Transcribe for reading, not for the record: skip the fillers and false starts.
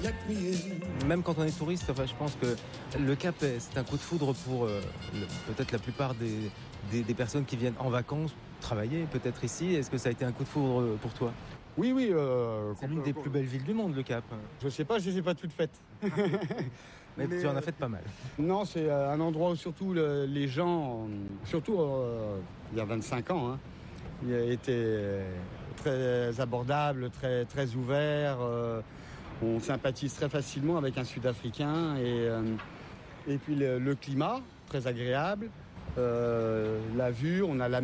Même quand on est touriste, enfin, je pense que le Cap, c'est un coup de foudre pour peut-être la plupart des personnes qui viennent en vacances, travailler peut-être ici. Est-ce que ça a été un coup de foudre pour toi ? Oui. C'est l'une des plus belles villes du monde, le Cap. Je sais pas, je les ai pas toutes faites. Mais tu en as fait pas mal. Non, c'est un endroit où surtout les gens, surtout il y a 25 ans, hein, étaient très abordables, très, très ouverts. On sympathise très facilement avec un Sud-Africain. Et puis le climat, très agréable. La vue, on a la